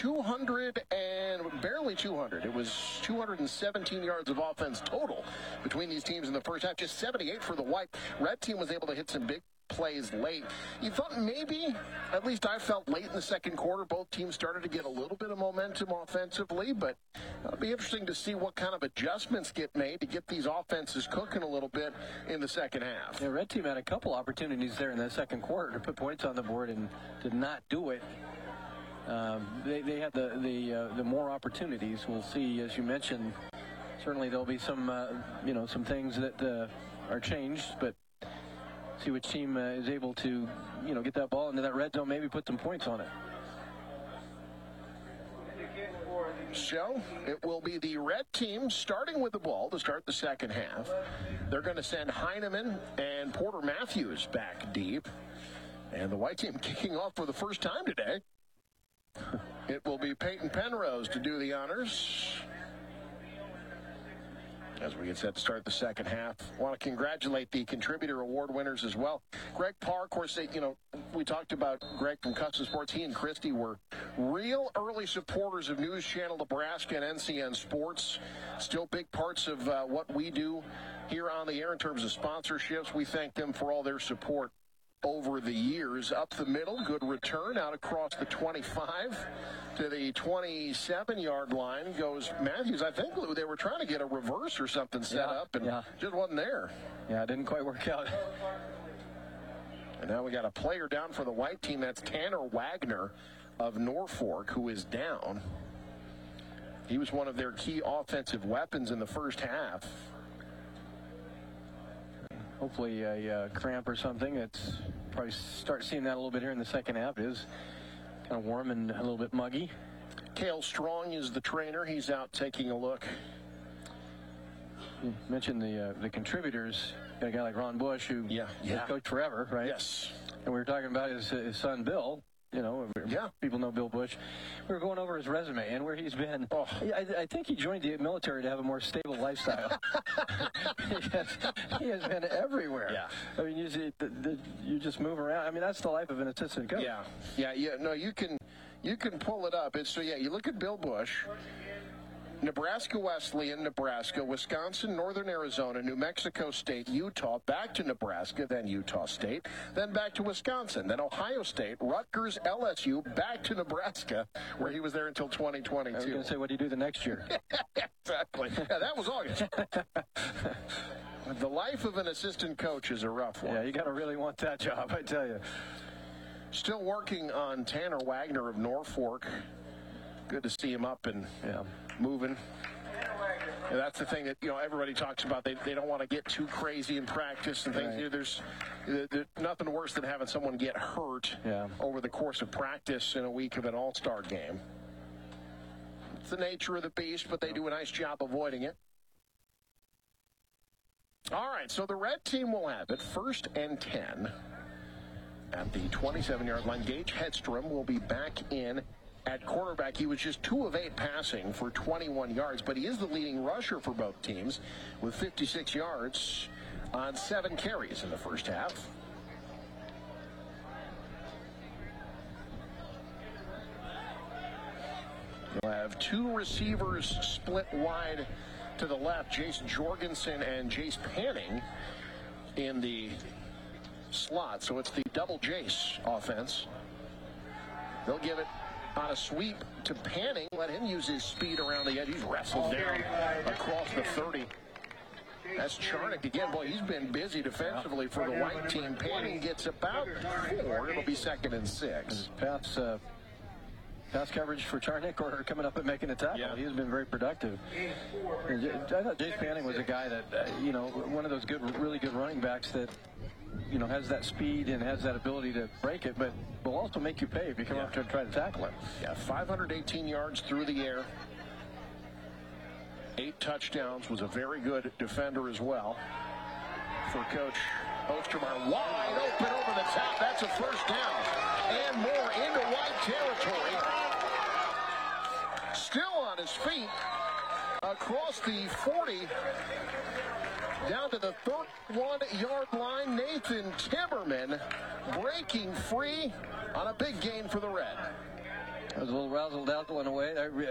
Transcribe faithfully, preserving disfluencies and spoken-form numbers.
two hundred and barely two hundred. It was two hundred seventeen yards of offense total between these teams in the first half. Just seventy-eight for the white. Red team was able to hit some big plays late. You thought maybe, at least I felt late in the second quarter, both teams started to get a little bit of momentum offensively, but it'll be interesting to see what kind of adjustments get made to get these offenses cooking a little bit in the second half. The red team had a couple opportunities there in the second quarter to put points on the board and did not do it. Um, they, they had the the, uh, the more opportunities. We'll see, as you mentioned, certainly there'll be some, uh, you know, some things that uh, are changed, but see which team uh, is able to, you know, get that ball into that red zone, maybe put some points on it. So it will be the red team starting with the ball to start the second half. They're going to send Heineman and Porter Matthews back deep. And the white team kicking off for the first time today. It will be Peyton Penrose to do the honors as we get set to start the second half. I want to congratulate the contributor award winners as well. Greg Parr, of course, they, you know, we talked about Greg from Custom Sports. He and Christy were real early supporters of News Channel Nebraska and N C N Sports. Still big parts of uh, what we do here on the air in terms of sponsorships. We thank them for all their support over the years. Up the middle, good return out across the twenty-five to the twenty-seven yard line goes Matthews. I think they were trying to get a reverse or something set yeah, up and yeah. just wasn't there. Yeah, it didn't quite work out. And now we got a player down for the white team. That's Tanner Wagner of Norfolk, who is down. He was one of their key offensive weapons in the first half. Hopefully a uh, cramp or something. It's probably start seeing that a little bit here in the second half. It is kind of warm and a little bit muggy. Cale Strong is the trainer. He's out taking a look. You mentioned the uh, the contributors. Got a guy like Ron Bush who yeah, has yeah. coached forever, right? Yes. And we were talking about his, his son Bill. You know, yeah. People know Bill Bush. We were going over his resume and where he's been. Oh. I, I think he joined the military to have a more stable lifestyle. he, has, he has been everywhere. Yeah. I mean, you, see, the, the, you just move around. I mean, that's the life of an assistant coach. Yeah. Yeah. Yeah. No, you can you can pull it up. It's so yeah. You look at Bill Bush. Nebraska Wesleyan, Nebraska, Wisconsin, Northern Arizona, New Mexico State, Utah, back to Nebraska, then Utah State, then back to Wisconsin, then Ohio State, Rutgers, L S U, back to Nebraska, where he was there until twenty twenty-two. I was going to say, what do you do the next year? Exactly. Yeah, that was August. The life of an assistant coach is a rough one. Yeah, you got to really want that job, I tell you. Still working on Tanner Wagner of Norfolk. Good to see him up and yeah. moving. And that's the thing that, you know, everybody talks about. They, they don't want to get too crazy in practice and things. Right. There's, there's nothing worse than having someone get hurt yeah. over the course of practice in a week of an all-star game. It's the nature of the beast, but they do a nice job avoiding it. All right, so the red team will have it first and ten at the twenty-seven yard line. Gage Hedstrom will be back in at quarterback. He was just two of eight passing for twenty-one yards, but he is the leading rusher for both teams with fifty-six yards on seven carries in the first half. You'll have two receivers split wide to the left, Jace Jorgensen and Jace Panning in the slot. So it's the double Jace offense. They'll give it on a sweep to Panning. Let him use his speed around the edge. He's wrestled down across the thirty. That's Charnick again. Boy, he's been busy defensively for the white team. Panning gets about four. It'll be second and six. Pass, uh, pass coverage for Charnick or coming up and making a tackle. Yeah. He has been very productive. And I thought Jace Panning was a guy that, uh, you know, one of those good, really good running backs that, you know, has that speed and has that ability to break it, but will also make you pay if you come yeah. up to try to tackle him. Yeah, five hundred eighteen yards through the air. Eight touchdowns, was a very good defender as well for Coach Ostermeyer. Wide open over the top. That's a first down. And more into white territory. Still on his feet across the forty. Down to the thirty-one yard line. Nathan Timmerman breaking free on a big gain for the Red. That was a little razzle dazzle in a way.